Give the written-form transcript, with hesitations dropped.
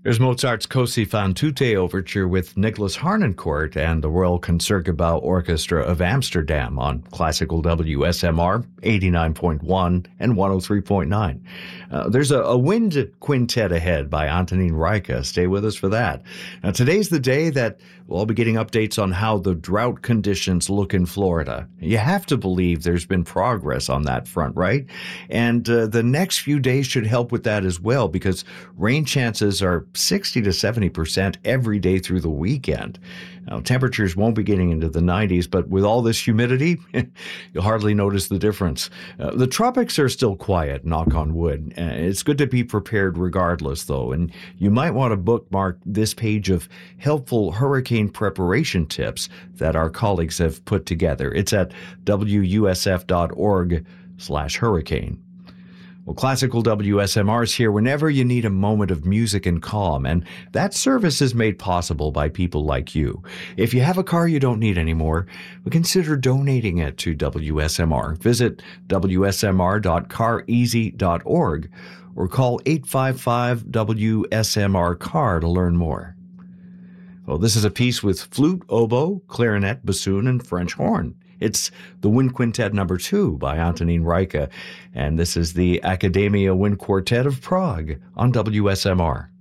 There's Mozart's Così fan tutte overture with Nicholas Harnoncourt and the Royal Concertgebouw Orchestra of Amsterdam on Classical WSMR 89.1 and 103.9. There's a wind quintet ahead by Antonín Rajka. Stay with us for that. Now, today's the day that we'll be getting updates on how the drought conditions look in Florida. You have to believe there's been progress on that front, right? And the next few days should help with that as well, because rain chances are 60 to 70% every day through the weekend. Now, temperatures won't be getting into the 90s, but with all this humidity, you'll hardly notice the difference. The tropics are still quiet, knock on wood. It's good to be prepared regardless, though, and you might want to bookmark this page of helpful hurricane preparation tips that our colleagues have put together. It's at wusf.org/hurricane. Well, Classical WSMR is here whenever you need a moment of music and calm, and that service is made possible by people like you. If you have a car you don't need anymore, consider donating it to WSMR. Visit wsmr.careasy.org or call 855-WSMR-CAR to learn more. Well, this is a piece with flute, oboe, clarinet, bassoon, and French horn. It's the Wind Quintet No. 2 by Antonín Rajka, and this is the Academia Wind Quartet of Prague on WSMR.